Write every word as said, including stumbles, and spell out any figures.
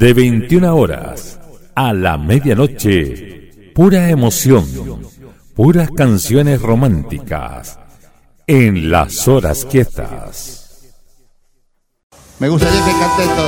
de veintiuna horas a la medianoche, pura emoción, puras canciones románticas, en las horas quietas. Me gustaría que canten todos.